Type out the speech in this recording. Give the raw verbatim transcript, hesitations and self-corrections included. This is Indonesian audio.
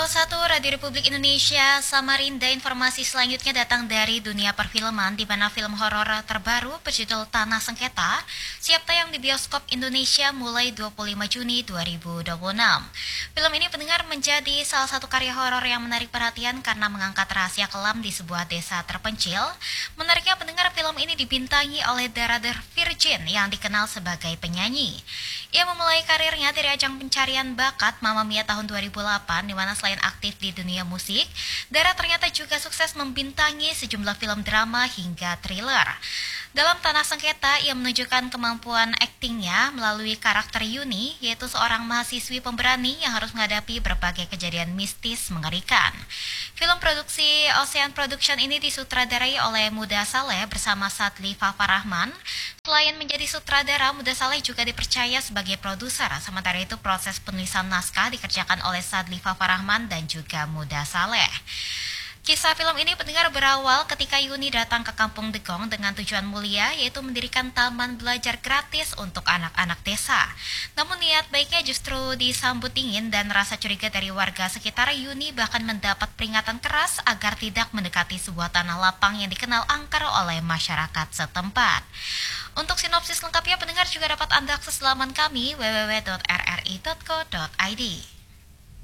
satu Radio Republik Indonesia, Samarinda. Informasi selanjutnya datang dari dunia perfilman, di mana film horor terbaru berjudul Tanah Sengketa siap tayang di bioskop Indonesia mulai dua puluh lima Juni dua ribu dua puluh enam. Film ini pendengar menjadi salah satu karya horor yang menarik perhatian karena mengangkat rahasia kelam di sebuah desa terpencil. Menariknya, pendengar, film ini dibintangi oleh Dara The Virgin yang dikenal sebagai penyanyi. Ia memulai karirnya dari ajang pencarian bakat Mamma Mia tahun dua ribu delapan, di mana selain aktif di dunia musik, Dara ternyata juga sukses membintangi sejumlah film drama hingga thriller. Dalam Tanah Sengketa, ia menunjukkan kemampuan aktingnya melalui karakter Yuni, yaitu seorang mahasiswi pemberani yang harus menghadapi berbagai kejadian mistis mengerikan. Film produksi Ocean Production ini disutradarai oleh Muda Saleh bersama Sadli Fafa Rahman. Selain menjadi sutradara, Muda Saleh juga dipercaya sebagai produser. Sementara itu, proses penulisan naskah dikerjakan oleh Sadli Fafa Rahman dan juga Muda Saleh. Kisah film ini, pendengar, berawal ketika Yuni datang ke kampung Degong dengan tujuan mulia, yaitu mendirikan taman belajar gratis untuk anak-anak desa. Namun niat baiknya justru disambut dingin dan rasa curiga dari warga sekitar. Yuni bahkan mendapat peringatan keras agar tidak mendekati sebuah tanah lapang yang dikenal angker oleh masyarakat setempat. Untuk sinopsis lengkapnya, pendengar juga dapat Anda akses laman kami w w w titik r r i titik co titik i d.